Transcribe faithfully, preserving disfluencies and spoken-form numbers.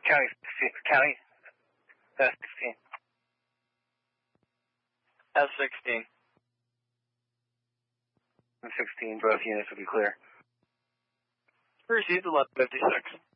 County, county, S sixteen. S sixteen. S sixteen, both units will be clear. Received eleven fifty-six.